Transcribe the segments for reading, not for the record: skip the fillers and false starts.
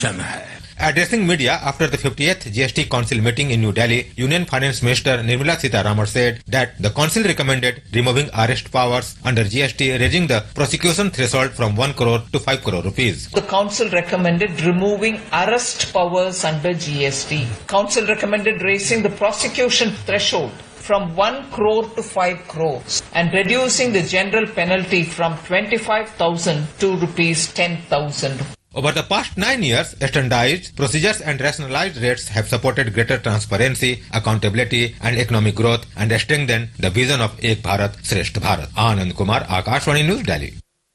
Addressing media after the 58th GST Council meeting in New Delhi, Union Finance Minister Nirmala Sitharaman said that the Council recommended removing arrest powers under GST, raising the prosecution threshold from 1 crore to 5 crore rupees. The Council recommended removing arrest powers under GST. Council recommended raising the prosecution threshold from 1 crore to 5 crores and reducing the general penalty from 25,000 to rupees 10,000. Over the past 9 years, standardized procedures and rationalized rates have supported greater transparency, accountability and economic growth and strengthened the vision of Ek Bharat, Shresth Bharat. Anand Kumar, Akashvani News, Delhi.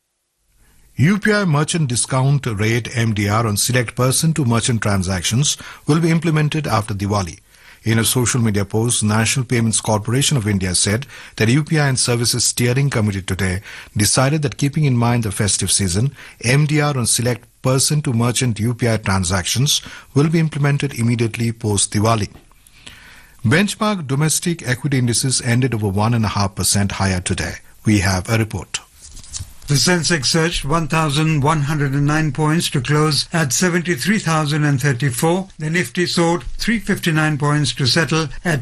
UPI merchant discount rate MDR on select person-to-merchant transactions will be implemented after Diwali. In a social media post, National Payments Corporation of India said that UPI and Services Steering Committee today decided that keeping in mind the festive season, MDR on select person-to-merchant UPI transactions will be implemented immediately post-Diwali. Benchmark domestic equity indices ended over 1.5% higher today. We have a report. The Sensex surged 1,109 points to close at 73,034. The Nifty soared 359 points to settle at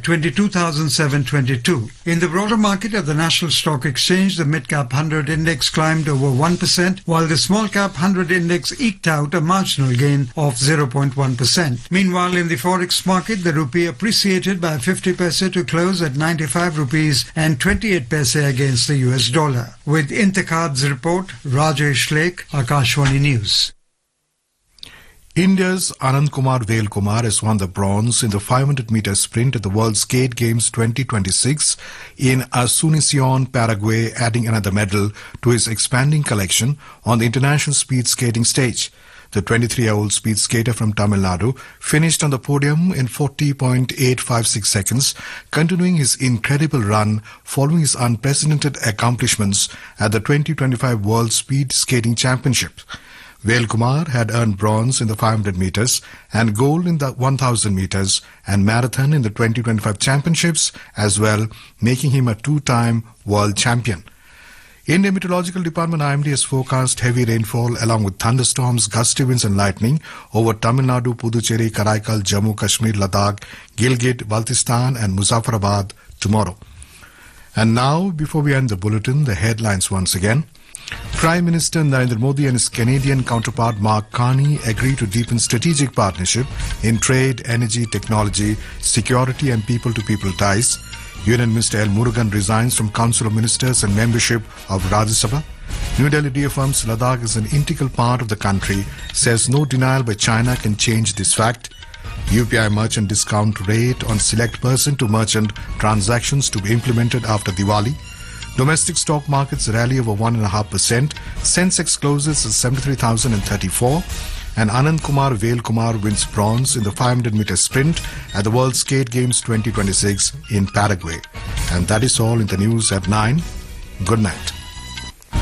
22,722. In the broader market at the National Stock Exchange, the Mid-Cap 100 Index climbed over 1%, while the Small-Cap 100 Index eked out a marginal gain of 0.1%. Meanwhile, in the Forex market, the rupee appreciated by 50 paise to close at 95 rupees and 28 paise against the US dollar. With Intercard's report, Rajesh Lake, Akashvani News. India's Anand Kumar Velkumar has won the bronze in the 500-meter sprint at the World Skate Games 2026 in Asunción, Paraguay, adding another medal to his expanding collection on the international speed skating stage. The 23-year-old speed skater from Tamil Nadu finished on the podium in 40.856 seconds, continuing his incredible run following his unprecedented accomplishments at the 2025 World Speed Skating Championship. Velkumar had earned bronze in the 500 meters and gold in the 1000 meters and marathon in the 2025 championships as well, making him a two-time world champion. Indian Meteorological Department IMD has forecast heavy rainfall along with thunderstorms, gusty winds and lightning over Tamil Nadu, Puducherry, Karaikal, Jammu, Kashmir, Ladakh, Gilgit, Baltistan and Muzaffarabad tomorrow. And now, before we end the bulletin, the headlines once again. Prime Minister Narendra Modi and his Canadian counterpart Mark Carney agreed to deepen strategic partnership in trade, energy, technology, security and people-to-people ties. Union Minister L. Murugan resigns from Council of Ministers and membership of Rajya Sabha. New Delhi reaffirms Ladakh is an integral part of the country, says no denial by China can change this fact. UPI merchant discount rate on select person-to-merchant transactions to be implemented after Diwali. Domestic stock markets rally over 1.5%. Sensex closes at 73,034. And Anand Kumar Velkumar wins bronze in the 500-meter sprint at the World Skate Games 2026 in Paraguay. And that is all in the news at 9. Good night.